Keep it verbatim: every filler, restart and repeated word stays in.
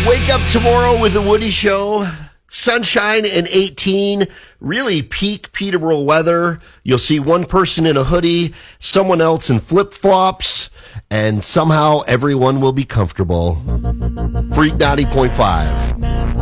Wake up tomorrow with the Woody Show. Sunshine and eighteen, really peak Peterborough weather. You'll see one person in a hoodie, someone else in flip-flops, and somehow everyone will be comfortable. Freak ninety point five.